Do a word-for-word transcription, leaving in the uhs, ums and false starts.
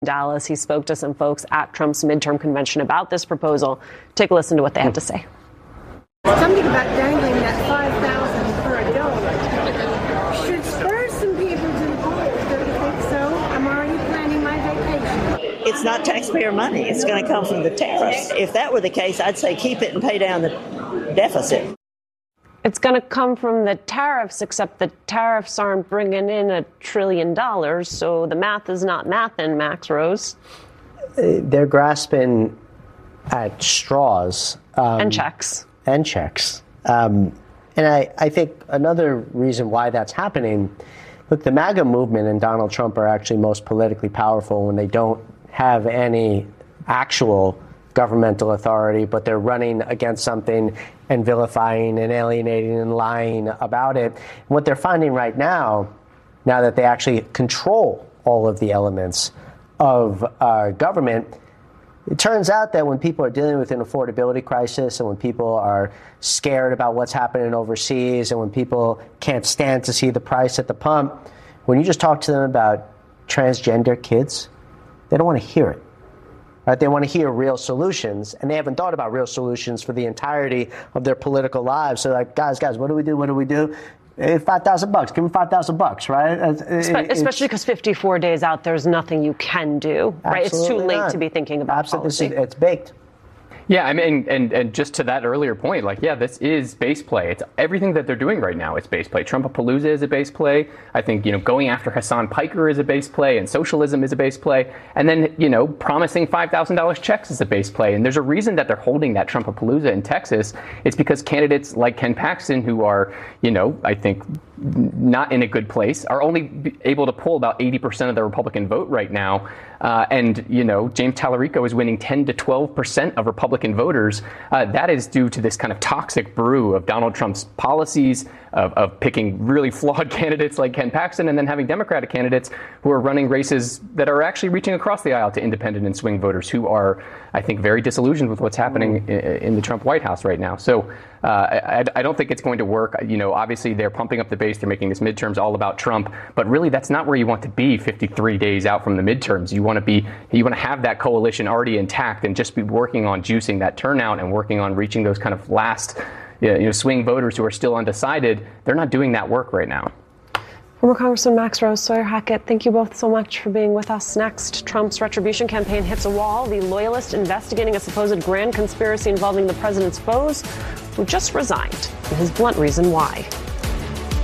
Dallas. He spoke to some folks at Trump's midterm convention about this proposal. Take a listen to what they had to say. Something about dangling that five thousand per adult should spur some people to the polls. Don't you think so? I'm already planning my vacation. It's not taxpayer money. It's going to come from the tariffs. If that were the case, I'd say keep it and pay down the deficit. It's going to come from the tariffs, except the tariffs aren't bringing in a trillion dollars, so the math is not mathin', Max Rose. They're grasping at straws. Um, and checks. And checks. Um, and I, I think another reason why that's happening, look, the MAGA movement and Donald Trump are actually most politically powerful when they don't have any actual governmental authority, but they're running against something and vilifying and alienating and lying about it. And what they're finding right now, now that they actually control all of the elements of uh, government, it turns out that when people are dealing with an affordability crisis and when people are scared about what's happening overseas and when people can't stand to see the price at the pump, when you just talk to them about transgender kids, they don't want to hear it. Right? They want to hear real solutions, and they haven't thought about real solutions for the entirety of their political lives. So, like, guys, guys, what do we do? What do we do? Hey, five thousand bucks. Give me five thousand bucks, right? It, Especially because fifty-four days out, there's nothing you can do, right? It's too late not. to be thinking about Absolutely. policy. It's baked. Yeah, I mean, and, and just to that earlier point, like, yeah, this is base play. It's everything that they're doing right now. It's base play. Trumpapalooza is a base play. I think, you know, going after Hassan Piker is a base play, and socialism is a base play. And then, you know, promising five thousand dollars checks is a base play. And there's a reason that they're holding that Trumpapalooza in Texas. It's because candidates like Ken Paxton, who are, you know, I think not in a good place, are only able to pull about eighty percent of the Republican vote right now. Uh, and, you know, James Tallarico is winning ten to twelve percent of Republican voters. Uh, that is due to this kind of toxic brew of Donald Trump's policies, of, of picking really flawed candidates like Ken Paxton, and then having Democratic candidates who are running races that are actually reaching across the aisle to independent and swing voters who are, I think, very disillusioned with what's happening in, in the Trump White House right now. So uh, I, I don't think it's going to work. You know, obviously, they're pumping up the base. They're making this midterms all about Trump. But really, that's not where you want to be fifty-three days out from the midterms. You want to be, you want to have that coalition already intact and just be working on juicing that turnout and working on reaching those kind of last, you know, swing voters who are still undecided. They're not doing that work right now. Former Congressman Max Rose, Sawyer Hackett, thank you both so much for being with us. Next, Trump's retribution campaign hits a wall. The loyalist investigating a supposed grand conspiracy involving the president's foes, who just resigned, and his blunt reason why.